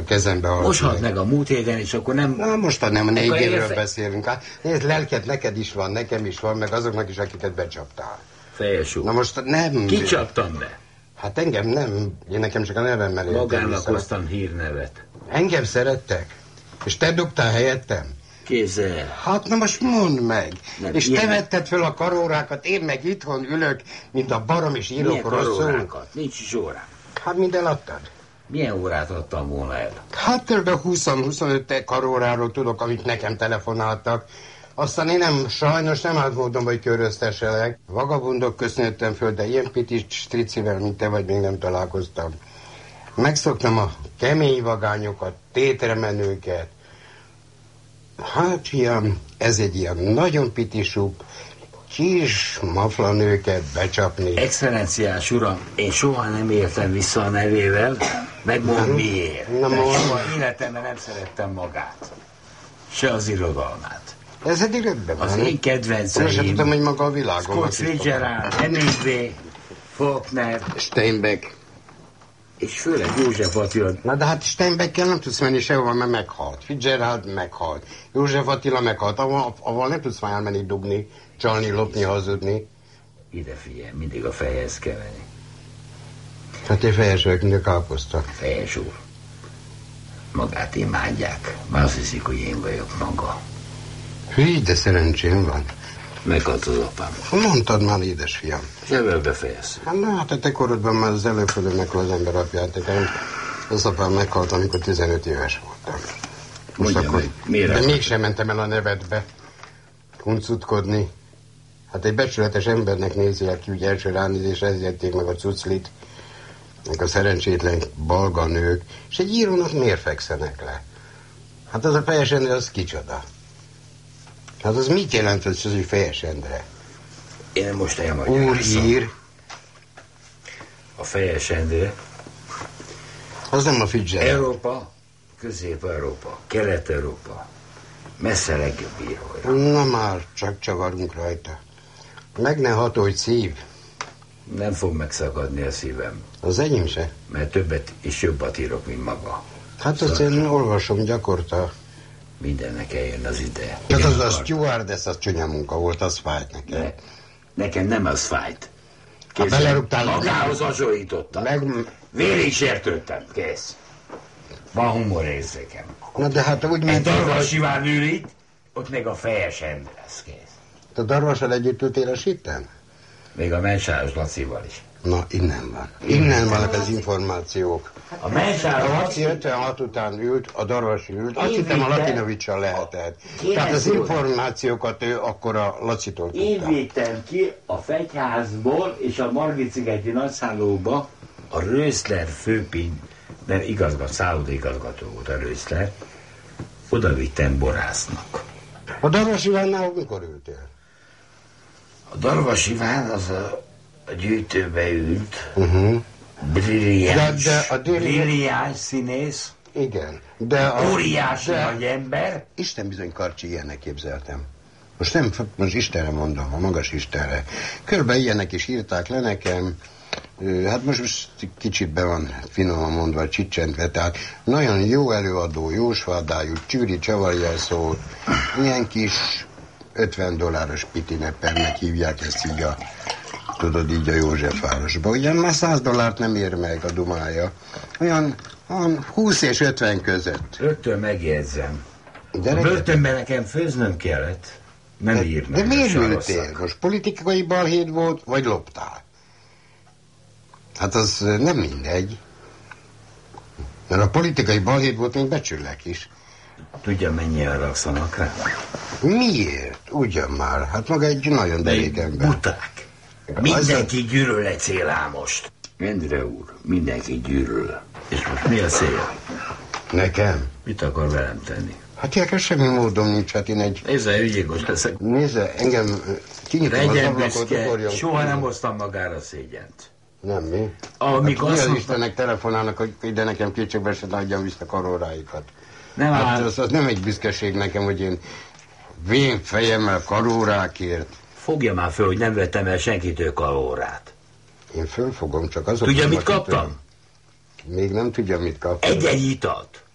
kezembe halni. Moshat meg a múlt héten, és akkor nem... Na, most nem 4 évről beszélünk. Hát, nézd, lelket neked is van, nekem is van, meg azoknak is, akiket becsaptál. Fejes úr. Na most nem... Ki csaptam be? Hát engem nem. Én nekem csak a nevemmel értem. Magának hoztam hírnevet. Engem szerettek? És te dugtál helyettem? Kézzel. Hát na most mondd meg. Nem, és te vetted föl a karórákat, én meg itthon ülök, mint a barom, és írok rosszul. Milyen karórákat? Nincs is órám. Hát mind eladtad? Milyen órát adtam volna el? Hát kb. 20-25 karóráról tudok, amit nekem telefonáltak. Aztán én sajnos nem állt módon, hogy köröztesselek. Vagabundok köszönöttem föl, de ilyen pitis stricivel, mint te vagy, még nem találkoztam. Megszoktam a kemény vagányokat, tétremenőket. Hát ilyen, ez egy ilyen nagyon pitisúbb, kis maflanőket becsapni. Excellenciás uram, én soha nem éltem vissza a nevével, megmondom miért. Soha életemben nem szerettem magát. Se az irodalmát. Ez eddig rendben van. Az én kedvenceim. Most sem tudom, hogy maga a világon. Scott Fitzgerald, Hemingway, Faulkner, Steinbeck. És főleg József Attila. Na de hát Steinbeckkel nem tudsz menni sehova, mert meghalt. Fitzgerald meghalt. József Attila meghalt. Avval nem tudsz már elmenni dugni, csalni, lopni, hazudni. Ide figyelj, mindig a fejhez kell menni. Hát én fejes vagyok, mint a káposzta. Fejes úr. Magát imádják. Már azt hiszik, hogy én vagyok maga. Hű, de szerencsém van. Meghalt az apám. Mondtad már, édesfiam. Ebből befejez. Hát na, hát a te korodban már az előfordul meghal az ember apját. Az apám meghalt, amikor 15 éves voltam. Most mondja akkor, meg, miért? De mégsem mentem el a nevedbe huncutkodni. Hát egy becsületes embernek nézzél ki, úgy első ránézésre ezzették meg a cuclit, meg a szerencsétlen balga nők, és egy írónak miért fekszenek le? Hát az a Fejes Endre, az kicsoda? Hát az mit jelent, hogy Fejes Endre? Én most elmagyarázom. Úrír. A Fejes Endre. Az nem a Fitzgerald. Európa, Közép-Európa, Kelet-Európa. Messze legjobb írója. Na már, csak csavarunk rajta. Meg ne hatolj szív. Nem fog megszakadni a szívem. Az enyém se. Mert többet és jobbat írok, mint maga. Hát azt én olvasom gyakorta. Mindennek eljön az ideje. Hát az a stewardess, az csúnya munka volt, az fájt nekem. Nekem nem az fájt. Hát belerúgtál. Magához hasonlítottam. Vérig sértődtem, kész. Van humorérzékem. Na de hát úgy egy Darvas Iván ül itt, ott még a Fejes Endre lesz, kész. Te Darvassal együtt ültél a sitten? Még a Mensáros Lacival is. Na, innen van. Innen vannak az információk. A Mensáros Laci 56 után ült, a Darvas ült. Azt hittem a Latinovicsal lehetett. Tehát az információkat ő akkor a Lacitól tudta. Én vittem ki a Fegyházból és a Margit-szigeti nagyszállóba a Röszler főpin, mert szállodaigazgató volt a Röszler, oda vittem borásznak. A Darvas Ivánnál mikor ültél? A Darvas Iván az a gyűjtőbe ült, brilliáns színész, igen, óriási nagy ember. Isten bizony, Karcsi, ilyenek képzeltem. Most Istenre mondom, a magas Istenre. Körülbelül ilyenek is írták le nekem, hát most kicsit be van finoman mondva, csicsentve, tehát nagyon jó előadó, jó svádájú, csűri csavarjal szólt, ilyen kis $50 pitineppernek hívják ezt így tudod, így a Józsefvárosba. Ugyan már $100 nem ér meg a dumája. Olyan 20 és 50 között. Rögtön megjegyzem. A börtönben nekem főznöm kellett. Nem írnak. De miért ültél? Most politikai balhét volt, vagy loptál? Hát az nem mindegy. Mert a politikai balhét volt, még becsüllek is. Tudja, mennyire rakszanak rá? Miért? Ugyan már. Hát maga egy nagyon derék ember. Buták. Mindenki gyűlöl egy célámost. Endre úr, mindenki gyűlöl. És most mi a cél? Nekem? Mit akar velem tenni? Hát ilyenkor semmi módom nincs, hát én egy... Nézze, ügyékos leszek. Nézze, engem kinyitom az ablakot, ugorjon. Soha nem hoztam magára szégyent. Nem, mi? Amikor hát, mi az Istennek telefonálnak, hogy ide nekem kétségbe se adjam vissza karóráikat. Nem hát az nem egy büszkeség nekem, hogy én vén fejemmel karórákért. Fogja már föl, hogy nem vettem el senkitől karórát. Én fölfogom, csak azok... Tudja, mit kaptam? Még nem tudja, mit kaptam. Egy italt.